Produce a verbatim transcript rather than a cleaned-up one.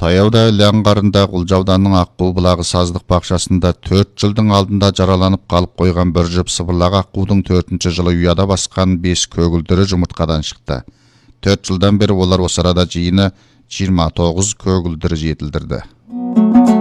Таяуда Іле Құлжауданның Аққу бұлағы саздық бақшасында төрт жылдың алдында жараланып қалып қойған бір жұп сыбырлақ аққудың төртінші жылы ұяда басқан бес көгілдірі жұмыртқадан шықты. төрт жылдан бері олар осы арада жиыны жиырма тоғыз көгілдірі жетілдірді.